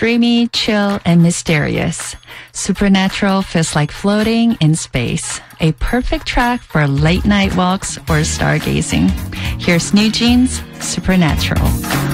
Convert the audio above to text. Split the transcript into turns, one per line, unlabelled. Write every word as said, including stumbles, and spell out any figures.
dreamy, chill, and mysterious. Supernatural feels like floating in space. A perfect track for late night walks or stargazing. Here's New Jeans, Supernatural.